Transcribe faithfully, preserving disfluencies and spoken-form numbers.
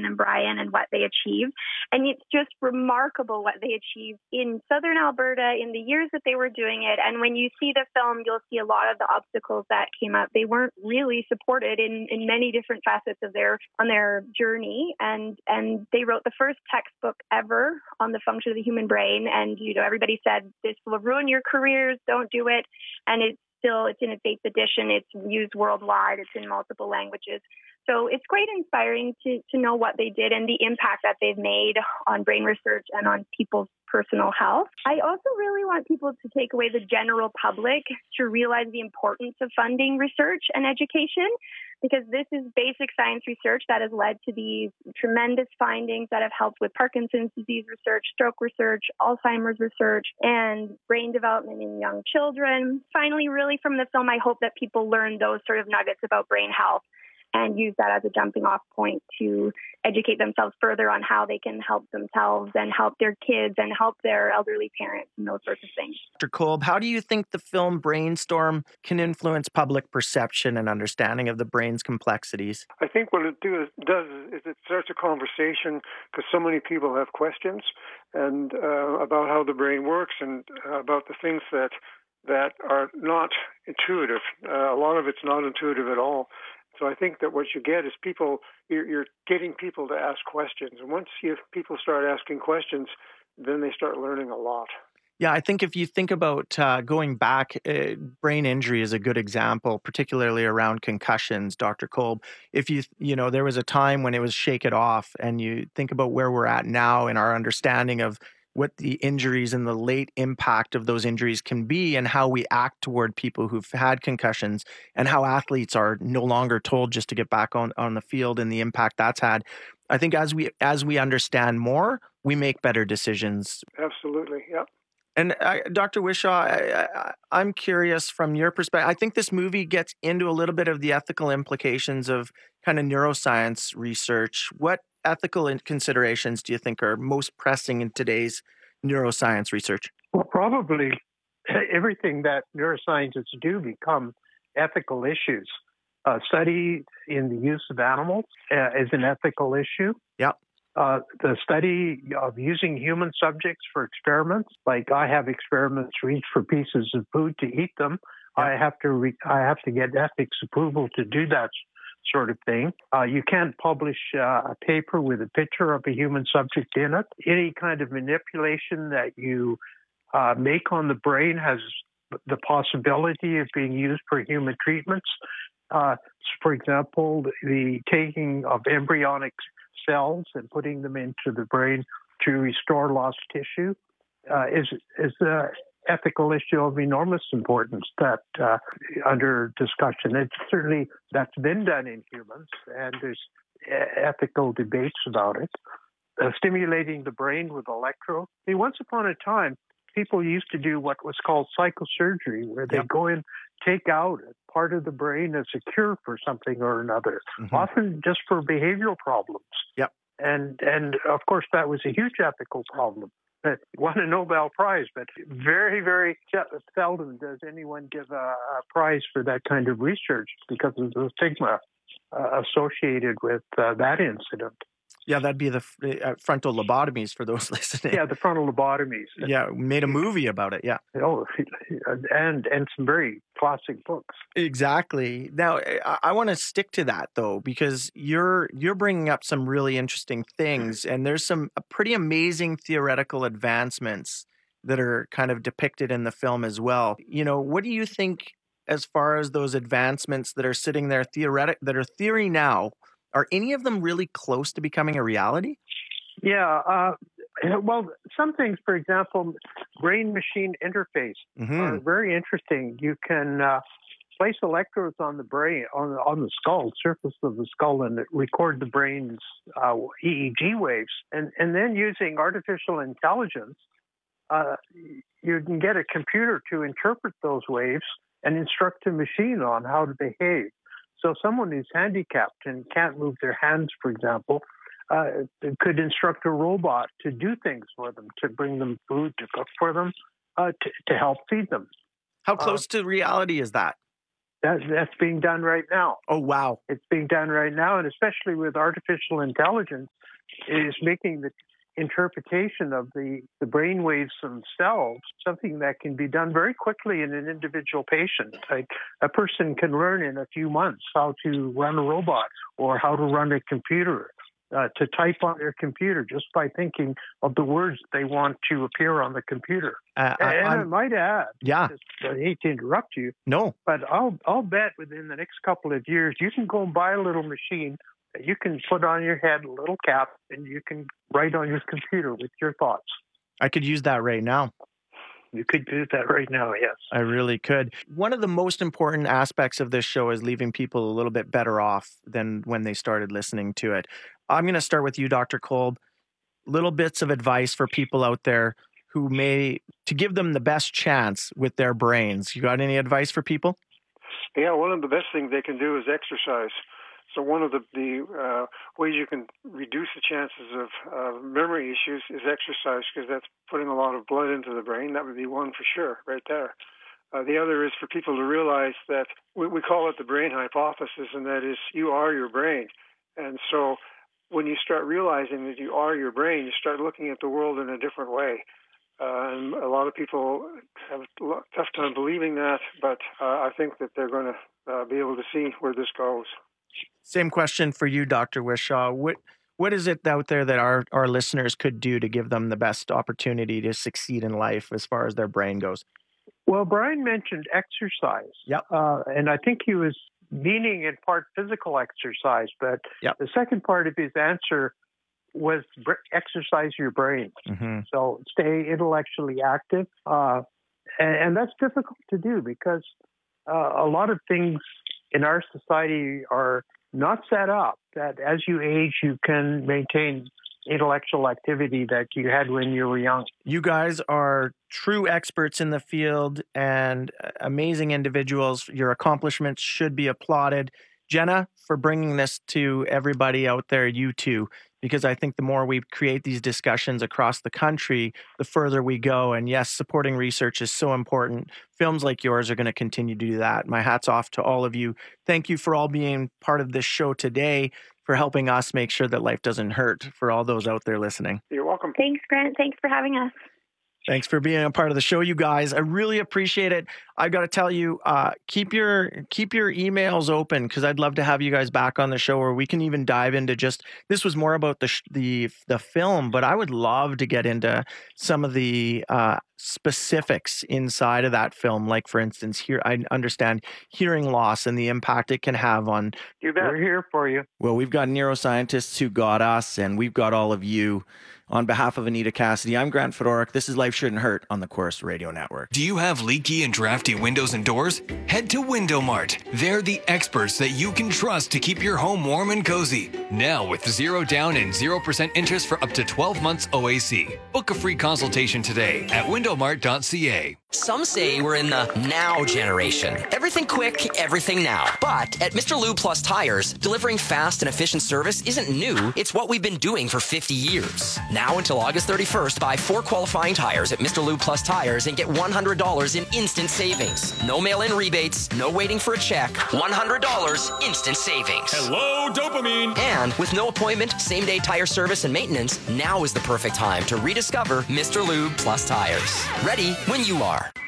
Megan and Brian and what they achieved. And it's just remarkable what they achieved in southern Alberta in the years that they were doing it. And when you see the film, you'll see a lot of the obstacles that came up. They weren't really supported in, in many different facets of their on their journey. And and they wrote the first textbook ever on the function of the human brain. And, you know, everybody said, this will ruin your careers, don't do it. And it's still, it's in its eighth edition. It's used worldwide. It's in multiple languages. So it's quite inspiring to, to know what they did and the impact that they've made on brain research and on people's personal health. I also really want people to take away the general public to realize the importance of funding research and education, because this is basic science research that has led to these tremendous findings that have helped with Parkinson's disease research, stroke research, Alzheimer's research, and brain development in young children. Finally, really from the film, I hope that people learn those sort of nuggets about brain health and use that as a jumping off point to educate themselves further on how they can help themselves and help their kids and help their elderly parents and those sorts of things. Doctor Kolb, how do you think the film Brainstorm can influence public perception and understanding of the brain's complexities? I think what it do, does is it starts a conversation because so many people have questions and uh, about how the brain works and uh, about the things that that are not intuitive. Uh, a lot of it's not intuitive at all. So I think that what you get is people, you're, you're getting people to ask questions. And once you, people start asking questions, then they start learning a lot. Yeah, I think if you think about uh, going back, uh, brain injury is a good example, particularly around concussions, Doctor Kolb. If you, you know, there was a time when it was shake it off, and you think about where we're at now in our understanding of what the injuries and the late impact of those injuries can be and how we act toward people who've had concussions and how athletes are no longer told just to get back on, on the field and the impact that's had. I think as we as we understand more, we make better decisions. Absolutely, yeah. And uh, Doctor Wishaw, I, I, I'm curious from your perspective. I think this movie gets into a little bit of the ethical implications of kind of neuroscience research. What ethical considerations do you think are most pressing in today's neuroscience research? Well, probably everything that neuroscientists do become ethical issues. Uh, study in the use of animals uh, is an ethical issue. Yeah. Uh, the study of using human subjects for experiments, like I have experiments reach for pieces of food to eat them. Yeah. I have to re- I have to get ethics approval to do that sort of thing. Uh, you can't publish uh, a paper with a picture of a human subject in it. Any kind of manipulation that you uh, make on the brain has the possibility of being used for human treatments. Uh, for example, the taking of embryonic cells and putting them into the brain to restore lost tissue uh, is is a ethical issue of enormous importance that uh, under discussion. It's certainly that's been done in humans, and there's ethical debates about it. Uh, stimulating the brain with electrodes. I mean, once upon a time, people used to do what was called psychosurgery, where they yep. go in, take out part of the brain as a cure for something or another, mm-hmm. often just for behavioral problems. Yep. And and of course, that was a huge ethical problem. It won a Nobel Prize, but very, very seldom does anyone give a, a prize for that kind of research because of the stigma uh, associated with uh, that incident. Yeah, that'd be the uh, frontal lobotomies for those listening. Yeah, the frontal lobotomies. Yeah, we made a movie about it, yeah. Oh, and and some very classic books. Exactly. Now, I, I want to stick to that, though, because you're you're bringing up some really interesting things, and there's some pretty amazing theoretical advancements that are kind of depicted in the film as well. You know, what do you think as far as those advancements that are sitting there theoretic that are theory now? Are any of them really close to becoming a reality? Yeah. Uh, well, some things, for example, brain-machine interface mm-hmm. are very interesting. You can uh, place electrodes on the brain, on, on the skull, surface of the skull, and record the brain's uh, E E G waves. And, and then using artificial intelligence, uh, you can get a computer to interpret those waves and instruct a machine on how to behave. So someone who's handicapped and can't move their hands, for example, uh, could instruct a robot to do things for them, to bring them food, to cook for them, uh, to, to help feed them. How close uh, to reality is that? That, that's being done right now. Oh, wow. It's being done right now, and especially with artificial intelligence, it is making the interpretation of the, the brain waves themselves something that can be done very quickly in an individual patient. Like a person can learn in a few months how to run a robot or how to run a computer, uh, to type on their computer just by thinking of the words they want to appear on the computer. Uh, I, and I'm, I might add, yeah. I hate to interrupt you, no, but I'll I'll bet within the next couple of years you can go and buy a little machine that you can put on your head, a little cap, and you can write on your computer with your thoughts. I could use that right now. You could do that right now, yes. I really could. One of the most important aspects of this show is leaving people a little bit better off than when they started listening to it. I'm going to start with you, Doctor Kolb. Little bits of advice for people out there who may, to give them the best chance with their brains. You got any advice for people? Yeah, one of the best things they can do is exercise. So one of the, the uh, ways you can reduce the chances of uh, memory issues is exercise, because that's putting a lot of blood into the brain. That would be one for sure, right there. Uh, the other is for people to realize that we, we call it the brain hypothesis, and that is you are your brain. And so when you start realizing that you are your brain, you start looking at the world in a different way. Uh, and a lot of people have a tough time believing that, but uh, I think that they're going to uh, be able to see where this goes. Same question for you, Doctor Wishaw. What what is it out there that our, our listeners could do to give them the best opportunity to succeed in life as far as their brain goes? Well, Brian mentioned exercise. Yep. Uh, and I think he was meaning in part physical exercise, but yep. the second part of his answer was br- exercise your brain. Mm-hmm. So stay intellectually active. Uh, and, and that's difficult to do because uh, a lot of things in our society are not set up that as you age, you can maintain intellectual activity that you had when you were young. You guys are true experts in the field and amazing individuals. Your accomplishments should be applauded. Jenna, for bringing this to everybody out there, you too, because I think the more we create these discussions across the country, the further we go. And yes, supporting research is so important. Films like yours are going to continue to do that. My hat's off to all of you. Thank you for all being part of this show today, for helping us make sure that life doesn't hurt for all those out there listening. You're welcome. Thanks, Grant. Thanks for having us. Thanks for being a part of the show, you guys. I really appreciate it. I've got to tell you, uh, keep your keep your emails open, because I'd love to have you guys back on the show where we can even dive into just, this was more about the sh- the the film, but I would love to get into some of the uh, specifics inside of that film. Like, for instance, here I understand hearing loss and the impact it can have on. You bet. We're here for you. Well, we've got neuroscientists who got us, and we've got all of you. On behalf of Anita Cassidy, I'm Grant Fedoruk. This is Life Shouldn't Hurt on the Corus Radio Network. Do you have leaky and drafty windows and doors? Head to Window Mart. They're the experts that you can trust to keep your home warm and cozy. Now with zero down and zero percent interest for up to twelve months O A C. Book a free consultation today at window mart dot c a. Some say we're in the now generation. Everything quick, everything now. But at Mister Lube Plus Tires, delivering fast and efficient service isn't new. It's what we've been doing for fifty years. Now until August thirty-first, buy four qualifying tires at Mister Lube Plus Tires and get one hundred dollars in instant savings. No mail-in rebates, no waiting for a check. one hundred dollars instant savings. Hello, dopamine! And with no appointment, same-day tire service and maintenance, now is the perfect time to rediscover Mister Lube Plus Tires. Ready when you are.